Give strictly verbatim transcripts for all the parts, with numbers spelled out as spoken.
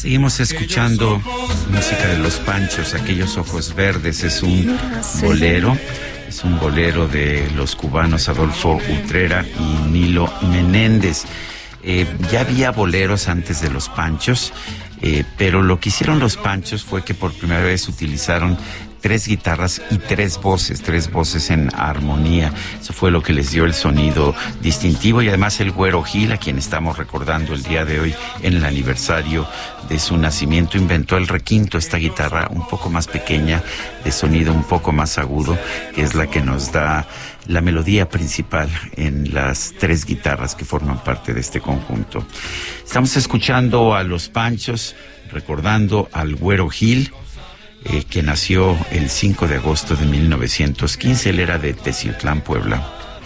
Seguimos escuchando música de Los Panchos, Aquellos Ojos Verdes. Es un bolero, es un bolero de los cubanos Adolfo Utrera y Milo Menéndez. Eh, ya había boleros antes de Los Panchos, eh, pero lo que hicieron Los Panchos fue que por primera vez utilizaron tres guitarras y tres voces, tres voces en armonía. Eso fue lo que les dio el sonido distintivo, y además el Güero Gil, a quien estamos recordando el día de hoy en el aniversario de su nacimiento, inventó el requinto, esta guitarra un poco más pequeña, de sonido un poco más agudo, que es la que nos da la melodía principal en las tres guitarras que forman parte de este conjunto. Estamos escuchando a Los Panchos, recordando al Güero Gil, Eh, que nació el cinco de agosto de mil novecientos quince. Él era de Teciutlán, Puebla.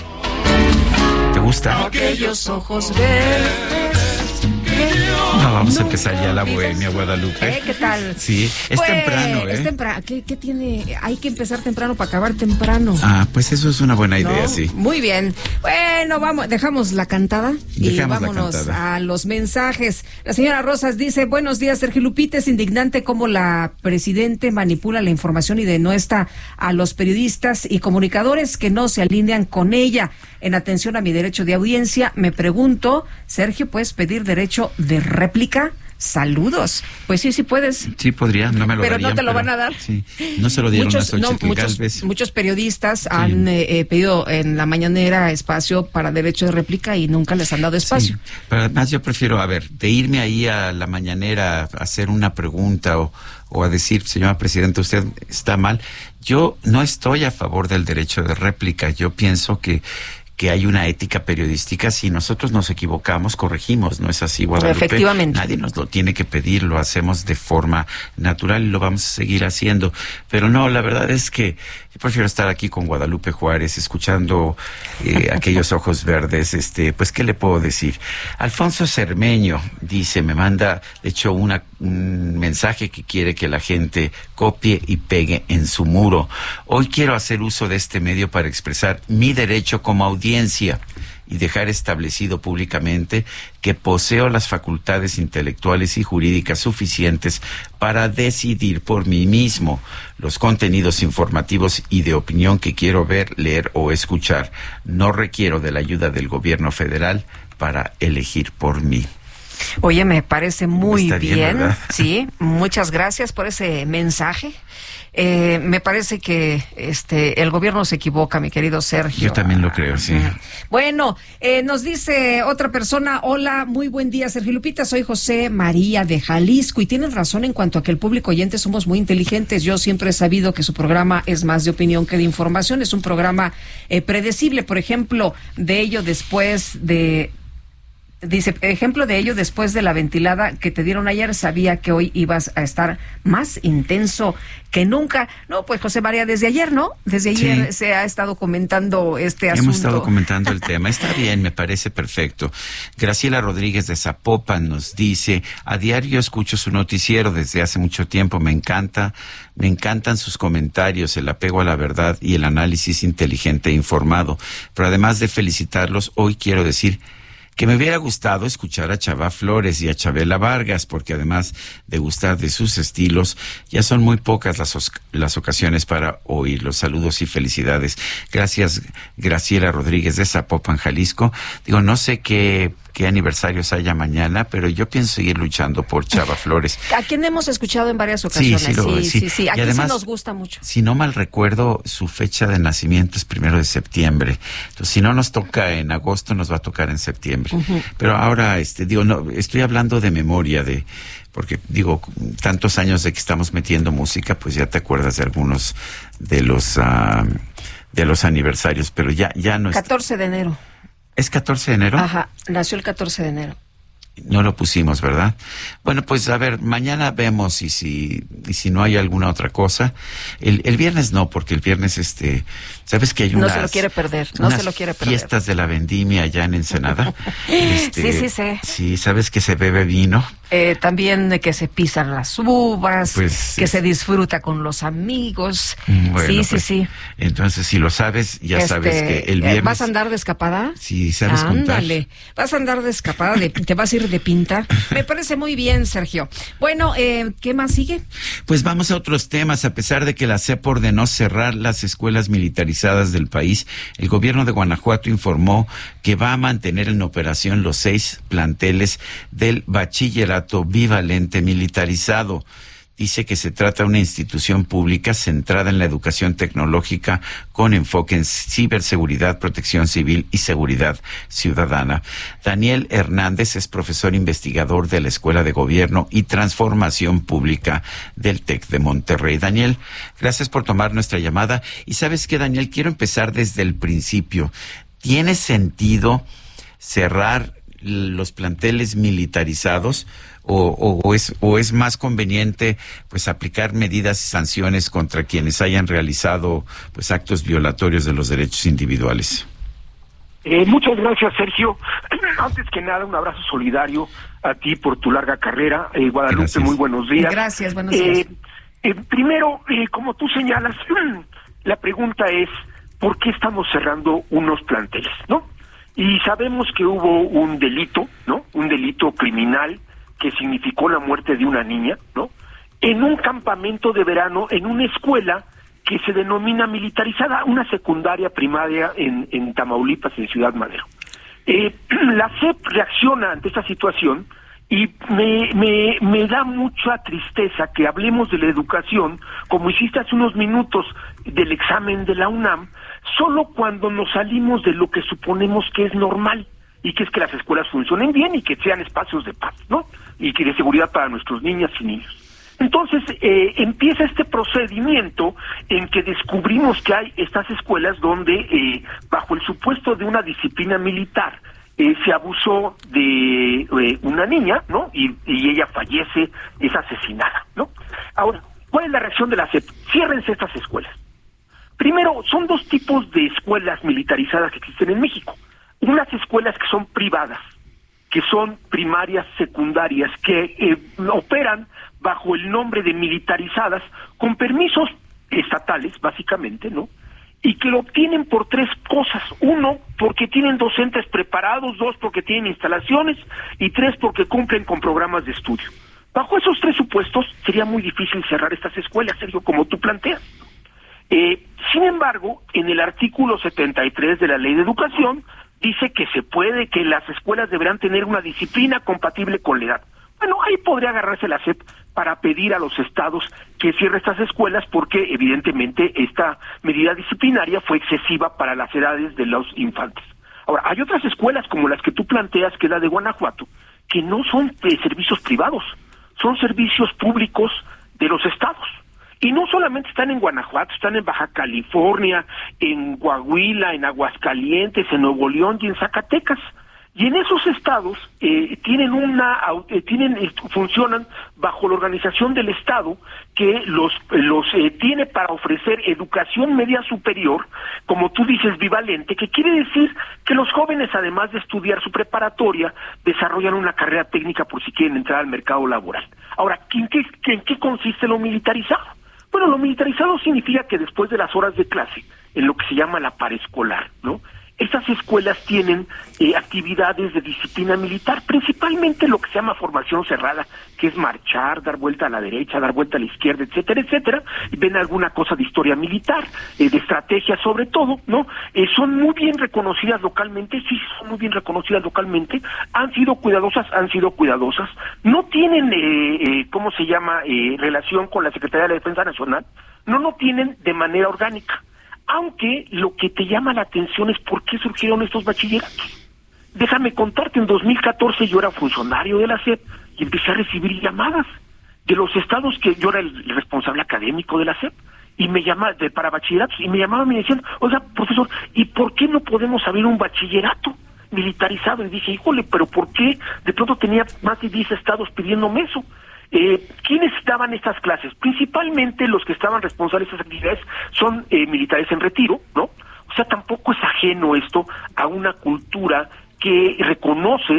¿Te gusta? Aquellos ojos verdes. No, vamos a empezar ya la bohemia, Guadalupe. ¿Eh? ¿Qué tal? Sí, es pues, temprano, ¿eh? Es temprano. ¿Qué, ¿Qué tiene? Hay que empezar temprano para acabar temprano. Ah, pues eso es una buena idea, ¿No? sí. Muy bien. Bueno, vamos, dejamos la cantada y Dejamos vámonos la cantada. a los mensajes. La señora Rosas dice: buenos días, Sergio Lupita. Es indignante cómo la presidente manipula la información y denuestra a los periodistas y comunicadores que no se alinean con ella. En atención a mi derecho de audiencia, me pregunto, Sergio, ¿puedes pedir derecho de réplica? Saludos. Pues sí, sí puedes. Sí, podría, no me lo Pero darían, no te lo pero van a dar. Sí, no se lo dieron Muchos, a no, Xochitl muchos, Gálvez. muchos periodistas han eh, eh, pedido en la mañanera espacio para derecho de réplica y nunca les han dado espacio. Sí, pero además yo prefiero, a ver, de irme ahí a la mañanera a hacer una pregunta o, o a decir, señora presidenta, usted está mal. Yo no estoy a favor del derecho de réplica. Yo pienso que que hay una ética periodística. Si nosotros nos equivocamos, corregimos, ¿no es así, Guadalupe? Efectivamente. Nadie nos lo tiene que pedir, lo hacemos de forma natural y lo vamos a seguir haciendo. Pero no, la verdad es que yo prefiero estar aquí con Guadalupe Juárez, escuchando eh, Aquellos Ojos Verdes. Este, pues, ¿qué le puedo decir? Alfonso Cermeño dice, me manda, de hecho, una, un mensaje que quiere que la gente copie y pegue en su muro. Hoy quiero hacer uso de este medio para expresar mi derecho como audiencia y dejar establecido públicamente que poseo las facultades intelectuales y jurídicas suficientes para decidir por mí mismo los contenidos informativos y de opinión que quiero ver, leer o escuchar. No requiero de la ayuda del gobierno federal para elegir por mí. Oye, me parece muy Está bien, bien, ¿verdad? Sí, muchas gracias por ese mensaje. Eh, me parece que este el gobierno se equivoca, mi querido Sergio. Yo también lo creo, sí. Bueno, eh, nos dice otra persona: hola, muy buen día, Sergio Lupita, soy José María de Jalisco, y tienen razón en cuanto a que el público oyente somos muy inteligentes. Yo siempre he sabido que su programa es más de opinión que de información. Es un programa eh, predecible. Por ejemplo, de ello después de... Dice, ejemplo de ello, después de la ventilada que te dieron ayer, sabía que hoy ibas a estar más intenso que nunca. No, pues José María, desde ayer, ¿no? Desde ayer Sí. se ha estado comentando este asunto. Hemos estado comentando el tema. Está bien, me parece perfecto. Graciela Rodríguez de Zapopan nos dice, a diario escucho su noticiero desde hace mucho tiempo. Me encanta, me encantan sus comentarios, el apego a la verdad y el análisis inteligente e informado. Pero además de felicitarlos, hoy quiero decir que me hubiera gustado escuchar a Chava Flores y a Chabela Vargas, porque además de gustar de sus estilos, ya son muy pocas las, os- las ocasiones para oírlos. Saludos y felicidades. Gracias, Graciela Rodríguez de Zapopan, Jalisco. Digo, no sé qué, qué aniversarios haya mañana, pero yo pienso seguir luchando por Chava Flores. A quien hemos escuchado en varias ocasiones. Sí, sí, lo- sí, sí. sí, sí. Y Aquí además, sí nos gusta mucho. Si no mal recuerdo, su fecha de nacimiento es primero de septiembre. Entonces, si no nos toca en agosto, nos va a tocar en septiembre. Uh-huh. Pero ahora, este, digo, no, estoy hablando de memoria, de, porque digo, tantos años de que estamos metiendo música, pues ya te acuerdas de algunos de los, uh, de los aniversarios, pero ya, ya no es. catorce de enero. ¿Es catorce de enero? Ajá, nació el catorce de enero. No lo pusimos, ¿verdad? Bueno, pues a ver, mañana vemos y si y si no hay alguna otra cosa. El, el viernes no, porque el viernes, este, ¿sabes que hay unas... No se lo quiere perder, no se lo quiere perder. Fiestas de la vendimia allá en Ensenada. este, sí, sí, sí. Sí, ¿sabes que se bebe vino? Eh, también que se pisan las uvas, pues, que es... se disfruta con los amigos. Bueno, sí, pues, sí, sí. Entonces, si lo sabes, ya este, sabes que el viernes... ¿Vas a andar de escapada? Sí, ¿sabes contar? Ándale, vas a andar de escapada, de, te vas a ir de pinta. Me parece muy bien, Sergio. Bueno, eh, ¿qué más sigue? Pues vamos a otros temas. A pesar de que la C E P ordenó cerrar las escuelas militarizadas del país, el gobierno de Guanajuato informó que va a mantener en operación los seis planteles del bachillerato bivalente militarizado. Dice que se trata de una institución pública centrada en la educación tecnológica con enfoque en ciberseguridad, protección civil y seguridad ciudadana. Daniel Hernández es profesor investigador de la Escuela de Gobierno y Transformación Pública del TEC de Monterrey. Daniel, gracias por tomar nuestra llamada. Y ¿sabes qué, Daniel? Quiero empezar desde el principio. ¿Tiene sentido cerrar los planteles militarizados o, o, o es o es más conveniente pues aplicar medidas y sanciones contra quienes hayan realizado pues actos violatorios de los derechos individuales? Eh, muchas gracias, Sergio. Antes que nada, un abrazo solidario a ti por tu larga carrera. Eh, Guadalupe, gracias. Muy buenos días. Gracias, buenos días. Eh, eh, primero, eh, como tú señalas, la pregunta es, ¿por qué estamos cerrando unos planteles, no? Y sabemos que hubo un delito, ¿no? Un delito criminal que significó la muerte de una niña, ¿no? En un campamento de verano, en una escuela que se denomina militarizada, una secundaria primaria en, en Tamaulipas, en Ciudad Madero. Eh, la C E P reacciona ante esta situación y me, me, me da mucha tristeza que hablemos de la educación, como hiciste hace unos minutos del examen de la UNAM, solo cuando nos salimos de lo que suponemos que es normal, y que es que las escuelas funcionen bien y que sean espacios de paz, ¿no? Y que de seguridad para nuestros niñas y niños. Entonces, eh, empieza este procedimiento en que descubrimos que hay estas escuelas donde, eh, bajo el supuesto de una disciplina militar, eh, se abusó de eh, una niña, ¿no? Y, y ella fallece, es asesinada, ¿no? Ahora, ¿cuál es la reacción de la C E P? Ciérrense estas escuelas. Primero, son dos tipos de escuelas militarizadas que existen en México. Unas escuelas que son privadas, que son primarias, secundarias, que eh, operan bajo el nombre de militarizadas, con permisos estatales, básicamente, ¿no? Y que lo obtienen por tres cosas. Uno, porque tienen docentes preparados. Dos, porque tienen instalaciones. Y tres, porque cumplen con programas de estudio. Bajo esos tres supuestos, sería muy difícil cerrar estas escuelas, Sergio, como tú planteas. Eh, sin embargo, en el artículo setenta y tres de la Ley de Educación, dice que se puede, que las escuelas deberán tener una disciplina compatible con la edad. Bueno, ahí podría agarrarse la C E P para pedir a los estados que cierre estas escuelas porque evidentemente esta medida disciplinaria fue excesiva para las edades de los infantes. Ahora, hay otras escuelas como las que tú planteas, que es la de Guanajuato, que no son eh, servicios privados, son servicios públicos de los estados. Y no solamente están en Guanajuato, están en Baja California, en Coahuila, en Aguascalientes, en Nuevo León y en Zacatecas. Y en esos estados eh, tienen una, eh, tienen, eh, funcionan bajo la organización del Estado que los, los eh, tiene para ofrecer educación media superior, como tú dices, bivalente, que quiere decir que los jóvenes, además de estudiar su preparatoria, desarrollan una carrera técnica por si quieren entrar al mercado laboral. Ahora, ¿en qué, en qué consiste lo militarizado? Bueno, lo militarizado significa que después de las horas de clase, en lo que se llama la paraescolar, ¿no? Estas escuelas tienen eh, actividades de disciplina militar, principalmente lo que se llama formación cerrada, que es marchar, dar vuelta a la derecha, dar vuelta a la izquierda, etcétera, etcétera. Y ven alguna cosa de historia militar, eh, de estrategia sobre todo, ¿no? Eh, son muy bien reconocidas localmente, sí, son muy bien reconocidas localmente, han sido cuidadosas, han sido cuidadosas, no tienen, eh, eh, ¿cómo se llama?, eh, relación con la Secretaría de la Defensa Nacional, no lo tienen de manera orgánica. Aunque lo que te llama la atención es por qué surgieron estos bachilleratos. Déjame contarte, en dos mil catorce yo era funcionario de la C E P y empecé a recibir llamadas de los estados, que yo era el responsable académico de la C E P, y me llamaban para bachilleratos, y me llamaban y me decían, oiga, profesor, ¿y por qué no podemos abrir un bachillerato militarizado? Y dije, híjole, pero ¿por qué? De pronto tenía más de diez estados pidiéndome eso. Eh, ¿Quiénes daban estas clases? Principalmente los que estaban responsables de estas actividades son eh, militares en retiro, ¿no? O sea, tampoco es ajeno esto a una cultura que reconoce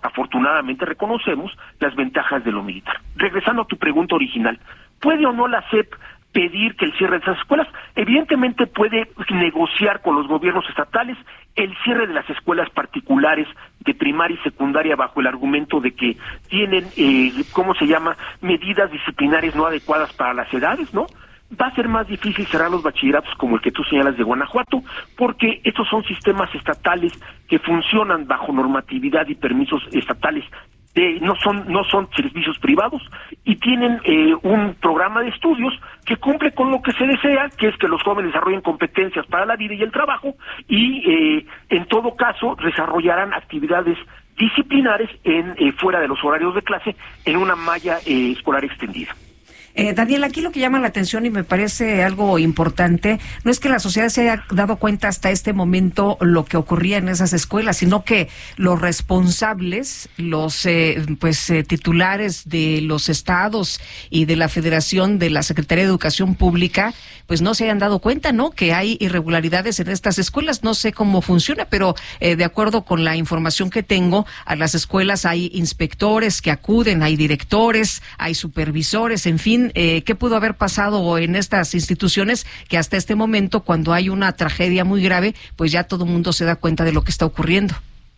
afortunadamente reconocemos las ventajas de lo militar. Regresando a tu pregunta original, ¿puede o no la S E P pedir que el cierre de esas escuelas? Evidentemente puede negociar con los gobiernos estatales el cierre de las escuelas particulares de primaria y secundaria bajo el argumento de que tienen, eh, ¿cómo se llama?, medidas disciplinarias no adecuadas para las edades, ¿no? Va a ser más difícil cerrar los bachilleratos como el que tú señalas de Guanajuato, porque estos son sistemas estatales que funcionan bajo normatividad y permisos estatales. Eh, no son no son servicios privados y tienen eh, un programa de estudios que cumple con lo que se desea, que es que los jóvenes desarrollen competencias para la vida y el trabajo, y eh, en todo caso desarrollarán actividades disciplinares en eh, fuera de los horarios de clase en una malla eh, escolar extendida. Eh, Daniel, aquí lo que llama la atención y me parece algo importante no es que la sociedad se haya dado cuenta hasta este momento lo que ocurría en esas escuelas, sino que los responsables, los eh, pues eh, titulares de los estados y de la Federación de la Secretaría de Educación Pública, pues no se hayan dado cuenta, ¿no?, que hay irregularidades en estas escuelas. No sé cómo funciona, pero eh, de acuerdo con la información que tengo, a las escuelas hay inspectores que acuden, hay directores, hay supervisores, en fin. Eh, ¿Qué pudo haber pasado en estas instituciones que hasta este momento, cuando hay una tragedia muy grave, pues ya todo el mundo se da cuenta de lo que está ocurriendo?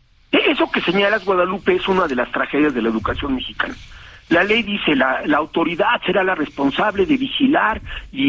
Eso que señalas, Guadalupe, es una de las tragedias de la educación mexicana. La ley dice la, la autoridad será la responsable de vigilar y,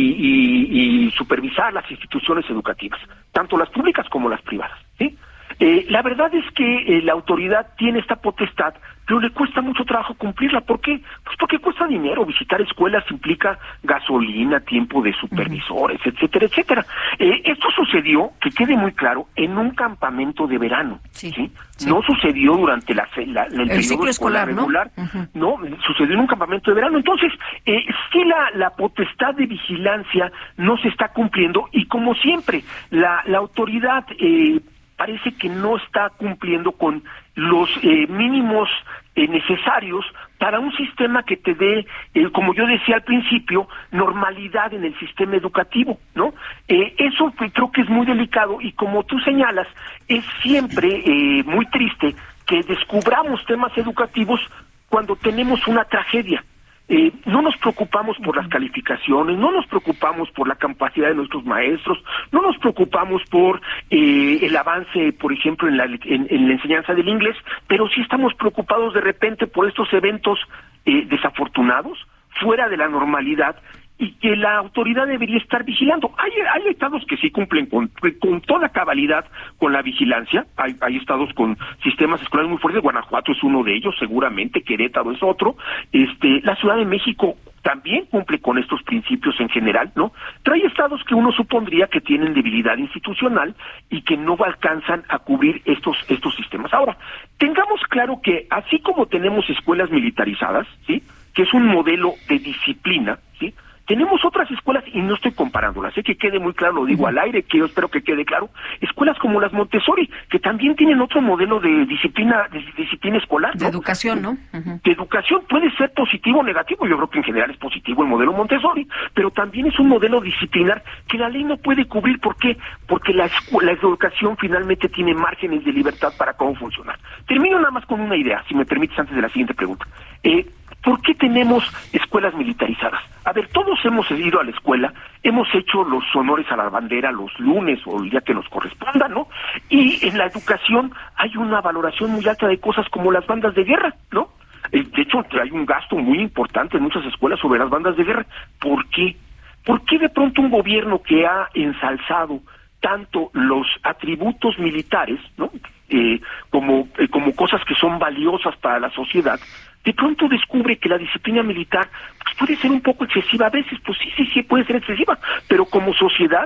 y, y supervisar las instituciones educativas, tanto las públicas como las privadas, ¿sí? Eh, la verdad es que eh, la autoridad tiene esta potestad, pero le cuesta mucho trabajo cumplirla. ¿Por qué? Pues porque cuesta dinero. Visitar escuelas implica gasolina, tiempo de supervisores, uh-huh. etcétera, etcétera. Eh, esto sucedió, que quede muy claro, en un campamento de verano. Sí, ¿sí? Sí. No sucedió durante la, la, el, el periodo ciclo escolar, regular, ¿no? Uh-huh. No, sucedió en un campamento de verano. Entonces, eh, sí la, la potestad de vigilancia no se está cumpliendo y, como siempre, la, la autoridad eh, parece que no está cumpliendo con los eh, mínimos eh, necesarios para un sistema que te dé, eh, como yo decía al principio, normalidad en el sistema educativo, ¿no? Eh, eso creo que es muy delicado y, como tú señalas, es siempre eh, muy triste que descubramos temas educativos cuando tenemos una tragedia. Eh, no nos preocupamos por las calificaciones, no nos preocupamos por la capacidad de nuestros maestros, no nos preocupamos por eh, el avance, por ejemplo, en la, en, en la enseñanza del inglés, pero sí estamos preocupados de repente por estos eventos eh, desafortunados, fuera de la normalidad, y que la autoridad debería estar vigilando. Hay, hay estados que sí cumplen con, con toda cabalidad con la vigilancia, hay, hay estados con sistemas escolares muy fuertes, Guanajuato es uno de ellos, seguramente, Querétaro es otro, este, la Ciudad de México también cumple con estos principios en general, ¿no? Pero hay estados que uno supondría que tienen debilidad institucional y que no alcanzan a cubrir estos, estos sistemas. Ahora, tengamos claro que así como tenemos escuelas militarizadas, ¿sí?, que es un modelo de disciplina, ¿sí?, tenemos otras escuelas, y no estoy comparándolas, sé que quede muy claro, lo digo al aire, que yo espero que quede claro, escuelas como las Montessori, que también tienen otro modelo de disciplina, de disciplina escolar, ¿no? De educación, ¿no? Uh-huh. De educación, puede ser positivo o negativo, yo creo que en general es positivo el modelo Montessori, pero también es un modelo disciplinar que la ley no puede cubrir. ¿Por qué? Porque la, escuela, la educación finalmente tiene márgenes de libertad para cómo funcionar. Termino nada más con una idea, si me permites, antes de la siguiente pregunta. Eh, ¿Por qué tenemos escuelas militarizadas? A ver, todos hemos ido a la escuela, hemos hecho los honores a la bandera los lunes o el día que nos corresponda, ¿no? Y en la educación hay una valoración muy alta de cosas como las bandas de guerra, ¿no? De hecho, hay un gasto muy importante en muchas escuelas sobre las bandas de guerra. ¿Por qué? ¿Por qué de pronto un gobierno que ha ensalzado tanto los atributos militares, ¿no?, eh, como, eh, como cosas que son valiosas para la sociedad, de pronto descubre que la disciplina militar pues, puede ser un poco excesiva a veces? Pues sí, sí, sí, puede ser excesiva, pero como sociedad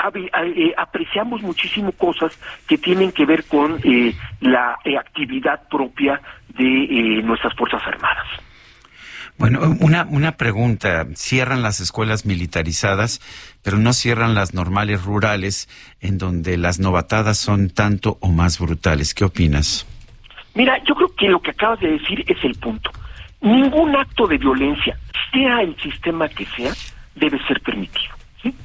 eh, apreciamos muchísimo cosas que tienen que ver con eh, la eh, actividad propia de eh, nuestras Fuerzas Armadas. Bueno, una, una pregunta. Cierran las escuelas militarizadas, pero no cierran las normales rurales, en donde las novatadas son tanto o más brutales. ¿Qué opinas? Mira, yo creo que lo que acabas de decir es el punto. Ningún acto de violencia, sea el sistema que sea, debe ser permitido, ¿sí?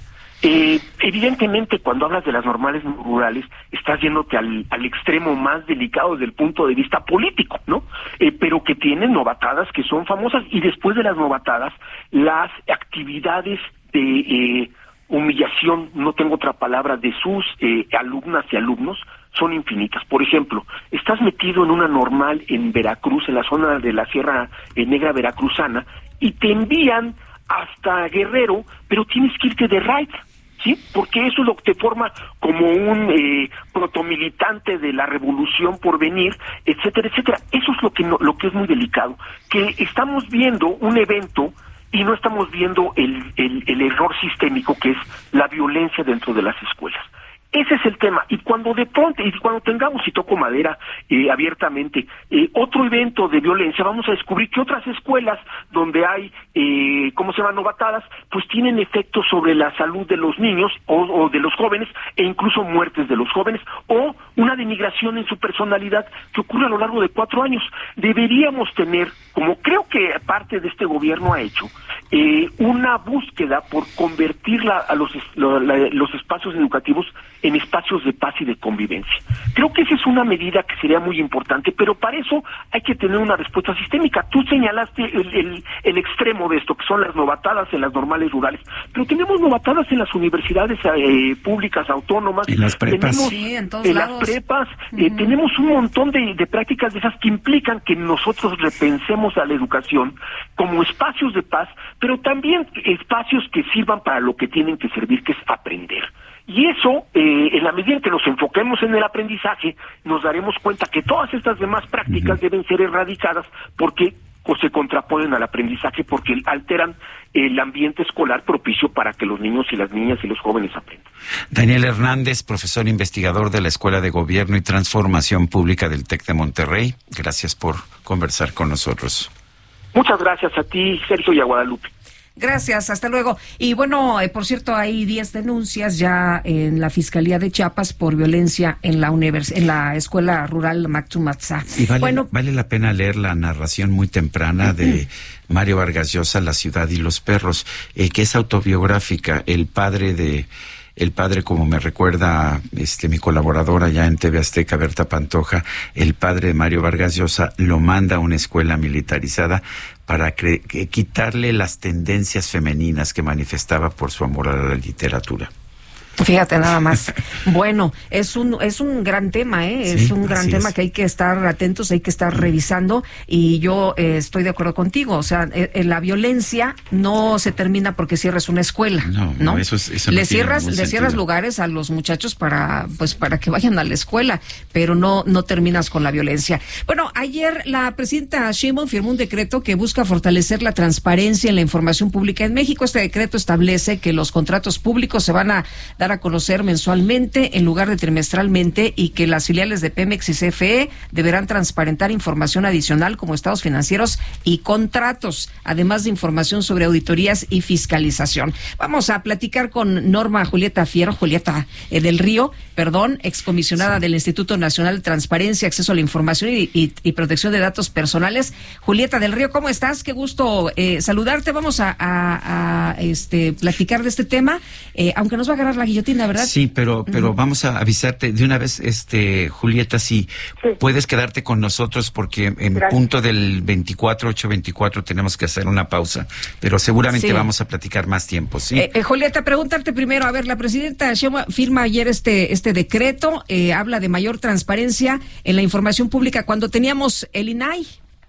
Eh, evidentemente, cuando hablas de las normales rurales, estás yéndote al, al extremo más delicado desde el punto de vista político, ¿no? Eh, pero que tienen novatadas que son famosas, y después de las novatadas, las actividades de eh, humillación, no tengo otra palabra, de sus eh, alumnas y alumnos, son infinitas. Por ejemplo, estás metido en una normal en Veracruz, en la zona de la Sierra eh, Negra Veracruzana, y te envían hasta Guerrero, pero tienes que irte de raid, ¿sí? Porque eso es lo que te forma como un eh, protomilitante de la revolución por venir, etcétera, etcétera. Eso es lo que no, lo que es muy delicado, que estamos viendo un evento y no estamos viendo el, el, el error sistémico que es la violencia dentro de las escuelas. Ese es el tema, y cuando de pronto, y cuando tengamos, y toco madera eh, abiertamente, eh, otro evento de violencia, vamos a descubrir que otras escuelas donde hay, eh, ¿cómo se llaman?, novatadas, pues tienen efectos sobre la salud de los niños o, o de los jóvenes, e incluso muertes de los jóvenes, o una denigración en su personalidad que ocurre a lo largo de cuatro años. Deberíamos tener, como creo que parte de este gobierno ha hecho, eh, una búsqueda por convertirla a los, lo, la, los espacios educativos en espacios de paz y de convivencia. Creo que esa es una medida que sería muy importante, pero para eso hay que tener una respuesta sistémica. Tú señalaste el, el, el extremo de esto, que son las novatadas en las normales rurales, pero tenemos novatadas en las universidades eh, públicas, autónomas, en las prepas, tenemos, sí, en todos en lados. las prepas, uh-huh. eh, tenemos un montón de, de prácticas de esas que implican que nosotros repensemos a la educación como espacios de paz, pero también espacios que sirvan para lo que tienen que servir, que es aprender. Y eso, eh, en la medida en que nos enfoquemos en el aprendizaje, nos daremos cuenta que todas estas demás prácticas uh-huh. deben ser erradicadas porque o se contraponen al aprendizaje, porque alteran el ambiente escolar propicio para que los niños y las niñas y los jóvenes aprendan. Daniel Hernández, profesor investigador de la Escuela de Gobierno y Transformación Pública del TEC de Monterrey, gracias por conversar con nosotros. Muchas gracias a ti, Sergio, y a Guadalupe. Gracias, hasta luego. Y bueno, eh, por cierto, hay diez denuncias ya en la Fiscalía de Chiapas por violencia en la univers en la Escuela Rural Mactumatzá. Y vale, bueno, vale la pena leer la narración muy temprana de Mario Vargas Llosa, La ciudad y los perros, eh, que es autobiográfica. El padre de... El padre, como me recuerda este mi colaboradora ya en T V Azteca, Berta Pantoja, el padre de Mario Vargas Llosa lo manda a una escuela militarizada para cre- que quitarle las tendencias femeninas que manifestaba por su amor a la literatura. Fíjate nada más. Bueno, es un es un gran tema, ¿eh? Sí, es un gran tema es. que hay que estar atentos, hay que estar revisando, y yo eh, estoy de acuerdo contigo. O sea, eh, la violencia no se termina porque cierres una escuela, ¿no? No, no eso es, eso no le tiene cierras ningún le cierras sentido. lugares a los muchachos para pues para que vayan a la escuela, pero no no terminas con la violencia. Bueno, ayer la presidenta Sheinbaum firmó un decreto que busca fortalecer la transparencia en la información pública en México. Este decreto establece que los contratos públicos se van a dar a conocer mensualmente en lugar de trimestralmente, y que las filiales de Pemex y C F E deberán transparentar información adicional como estados financieros y contratos, además de información sobre auditorías y fiscalización. Vamos a platicar con Norma Julieta Fierro, Julieta eh, del Río, perdón, excomisionada sí. del Instituto Nacional de Transparencia, Acceso a la Información y, y, y Protección de Datos Personales. Julieta del Río, ¿cómo estás? Qué gusto eh, saludarte. Vamos a, a, a este platicar de este tema, eh, aunque nos va a agarrar la guillotina, ¿verdad? Sí, pero pero uh-huh. vamos a avisarte de una vez, este Julieta, si sí. puedes quedarte con nosotros, porque en Gracias. punto del veinticuatro, ocho veinticuatro tenemos que hacer una pausa, pero seguramente sí. vamos a platicar más tiempo, ¿sí? Eh, eh, Julieta, preguntarte primero, a ver, la presidenta Sheinbaum firma ayer este este decreto, eh, habla de mayor transparencia en la información pública cuando teníamos el I N A I.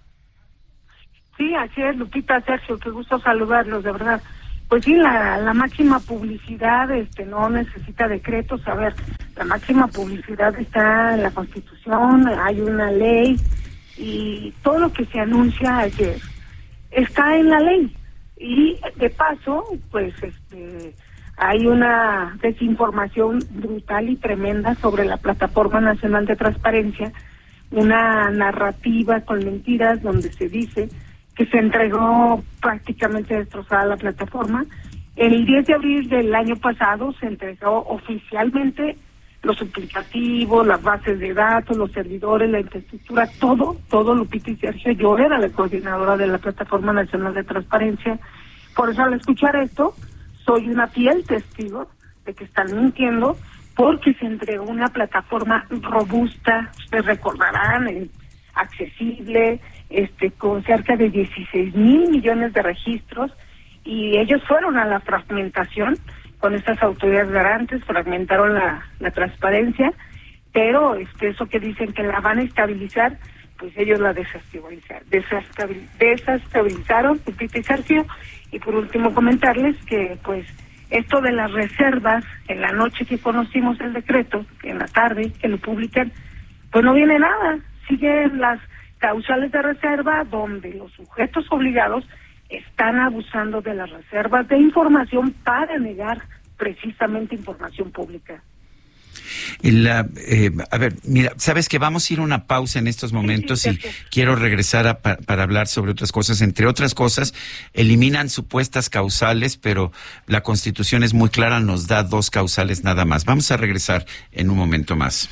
Sí, así es, Lupita, Sergio, qué gusto saludarlos, de verdad. Pues sí, la, la máxima publicidad este no necesita decretos. A ver, la máxima publicidad está en la Constitución, hay una ley, y todo lo que se anuncia ayer está en la ley. Y de paso, pues este hay una desinformación brutal y tremenda sobre la Plataforma Nacional de Transparencia, una narrativa con mentiras donde se dice que se entregó prácticamente destrozada la plataforma. El diez de abril del año pasado se entregó oficialmente los suplicativos, las bases de datos, los servidores, la infraestructura, todo, todo, Lupita y Sergio. Yo era la coordinadora de la Plataforma Nacional de Transparencia. Por eso, al escuchar esto, soy una fiel testigo de que están mintiendo, porque se entregó una plataforma robusta, ustedes recordarán, eh, accesible, este, con cerca de dieciséis mil millones de registros, y ellos fueron a la fragmentación con estas autoridades garantes, fragmentaron la, la transparencia, pero este, eso que dicen que la van a estabilizar, pues ellos la desestabilizaron, desestabil, desestabilizaron, Lupita y Sergio. Y por último comentarles que pues esto de las reservas, en la noche que conocimos el decreto, en la tarde que lo publican, pues no viene nada, siguen las causales de reserva donde los sujetos obligados están abusando de las reservas de información para negar precisamente información pública. La, eh, a ver, mira, sabes que vamos a ir a una pausa en estos momentos sí, sí, y quiero regresar a, para, para hablar sobre otras cosas. Entre otras cosas, eliminan supuestas causales, pero la Constitución es muy clara, nos da dos causales nada más. Vamos a regresar en un momento más.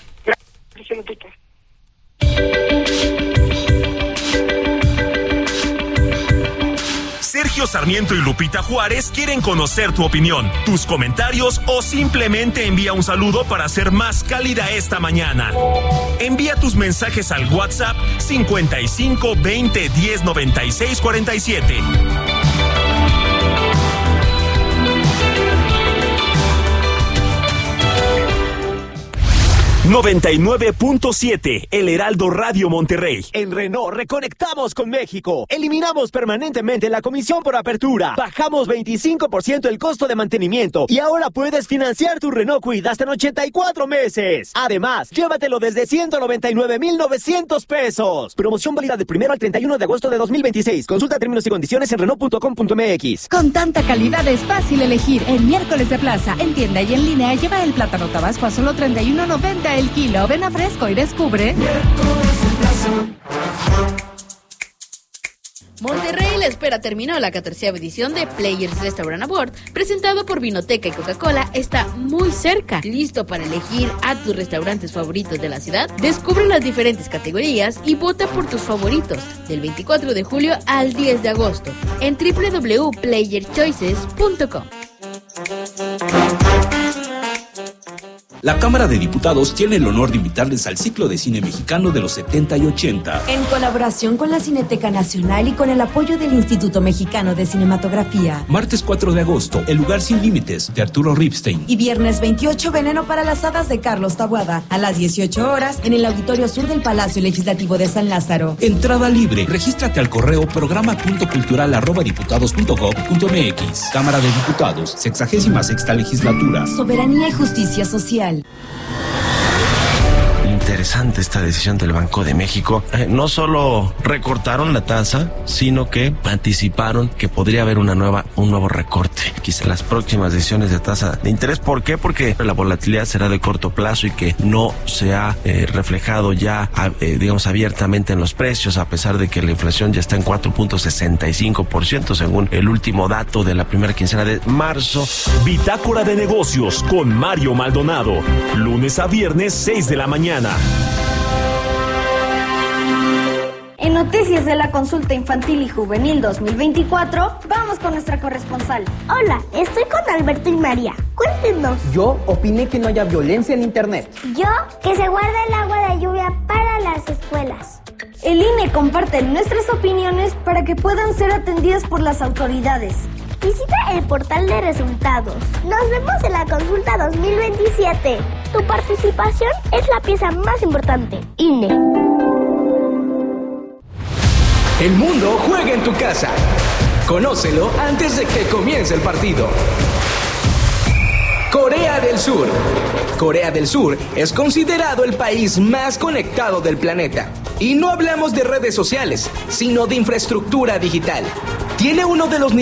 Sergio Sarmiento y Lupita Juárez quieren conocer tu opinión, tus comentarios o simplemente envía un saludo para ser más cálida esta mañana. Envía tus mensajes al WhatsApp cincuenta y cinco veinte diez noventa y seis cuarenta y siete. noventa y nueve punto siete, El Heraldo Radio Monterrey. En Renault reconectamos con México. Eliminamos permanentemente la comisión por apertura. Bajamos veinticinco por ciento el costo de mantenimiento. Y ahora puedes financiar tu Renault Kwid hasta en ochenta y cuatro meses. Además, llévatelo desde ciento noventa y nueve mil novecientos pesos. Promoción válida del primero al treinta y uno de agosto de dos mil veintiséis. Consulta términos y condiciones en Renault punto com punto m x. Con tanta calidad es fácil elegir. El miércoles de plaza, en tienda y en línea, lleva el plátano tabasco a solo treinta y uno noventa el kilo. Ven a Fresco y descubre. Monterrey la espera terminó. La catorceava edición de Players Restaurant Award, presentado por Vinoteca y Coca-Cola, está muy cerca. ¿Listo para elegir a tus restaurantes favoritos de la ciudad? Descubre las diferentes categorías y vota por tus favoritos del veinticuatro de julio al diez de agosto en doble u doble u doble u punto player choices punto com. La Cámara de Diputados tiene el honor de invitarles al ciclo de cine mexicano de los setenta y ochenta. En colaboración con la Cineteca Nacional y con el apoyo del Instituto Mexicano de Cinematografía. Martes cuatro de agosto, El lugar sin límites, de Arturo Ripstein. Y viernes veintiocho, Veneno para las hadas, de Carlos Taboada, a las dieciocho horas, en el Auditorio Sur del Palacio Legislativo de San Lázaro. Entrada libre. Regístrate al correo programa punto cultural arroba diputados punto gob punto m x. Cámara de Diputados, sexagésima sexta legislatura. Soberanía y justicia social. Interesante esta decisión del Banco de México. Eh, no solo recortaron la tasa, sino que anticiparon que podría haber una nueva, un nuevo recorte. Quizá las próximas decisiones de tasa de interés. ¿Por qué? Porque la volatilidad será de corto plazo y que no se ha eh, reflejado ya, eh, digamos, abiertamente en los precios, a pesar de que la inflación ya está en cuatro punto sesenta y cinco por ciento según el último dato de la primera quincena de marzo. Bitácora de Negocios con Mario Maldonado. Lunes a viernes, seis de la mañana. En noticias de la consulta infantil y juvenil dos mil veinticuatro, vamos con nuestra corresponsal. Hola, estoy con Alberto y María. Cuéntenos. Yo opiné que no haya violencia en internet. Yo, que se guarde el agua de lluvia para las escuelas. El I N E comparte nuestras opiniones para que puedan ser atendidas por las autoridades. Visita el portal de resultados. Nos vemos en la consulta dos mil veintisiete. Tu participación es la pieza más importante. I N E. El mundo juega en tu casa. Conócelo antes de que comience el partido. Corea del Sur. Corea del Sur es considerado el país más conectado del planeta. Y no hablamos de redes sociales, sino de infraestructura digital. Tiene uno de los